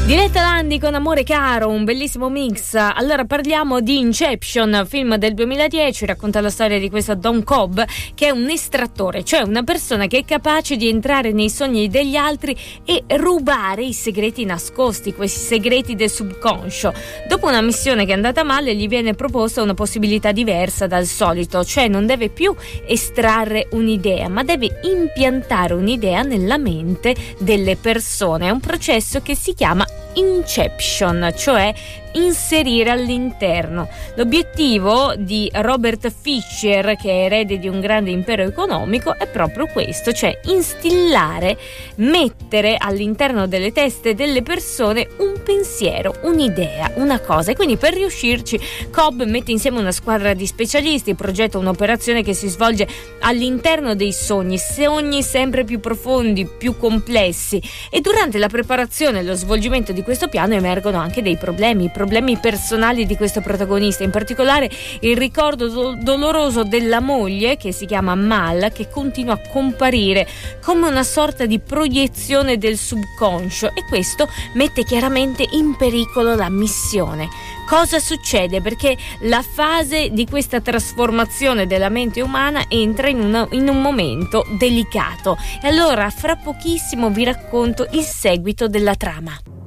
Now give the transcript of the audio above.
Diletta Landi con Amore Caro, un bellissimo mix. Allora parliamo di Inception, film del 2010, racconta la storia di questo Don Cobb, che è un estrattore, cioè una persona che è capace di entrare nei sogni degli altri e rubare i segreti nascosti, questi segreti del subconscio. Dopo una missione che è andata male, gli viene proposta una possibilità diversa dal solito, cioè non deve più estrarre un'idea, ma deve impiantare un'idea nella mente delle persone. È un processo che si chiama Inception, cioè inserire all'interno. L'obiettivo di Robert Fisher, che è erede di un grande impero economico, è proprio questo, cioè instillare, mettere all'interno delle teste delle persone un pensiero, un'idea, una cosa. E quindi per riuscirci Cobb mette insieme una squadra di specialisti, progetta un'operazione che si svolge all'interno dei sogni sempre più profondi, più complessi, e durante la preparazione e lo svolgimento di questo piano emergono anche dei problemi personali di questo protagonista, in particolare il ricordo doloroso della moglie, che si chiama Mal, che continua a comparire come una sorta di proiezione del subconscio, e questo mette chiaramente in pericolo la missione. Cosa succede? Perché la fase di questa trasformazione della mente umana entra in un momento delicato, e allora fra pochissimo vi racconto il seguito della trama.